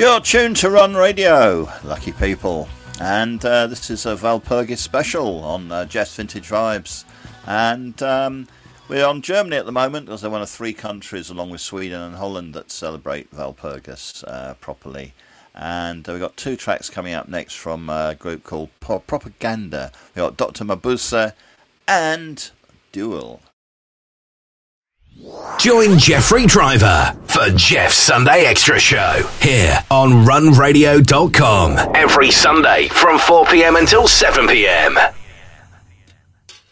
You're tuned to Run Radio, lucky people. And this is a Walpurgis special on Jeff's Vintage Vibes. And we're on Germany at the moment because they're one of 3 countries, along with Sweden and Holland, that celebrate Walpurgis properly. And we've got 2 tracks coming up next from a group called Propaganda. We've got Dr. Mabuse and Duel. Join Jeffrey Driver for Jeff's Sunday Extra Show here on runradio.com every Sunday from 4 p.m. until 7 p.m.